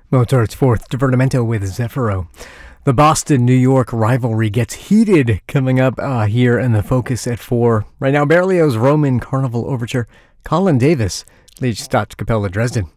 Mozart's Fourth Divertimento with Zeffiro. The Boston-New York rivalry gets heated coming up here in the Focus at 4. Right now, Berlioz' Roman Carnival Overture. Colin Davis leads Staatskapelle Dresden.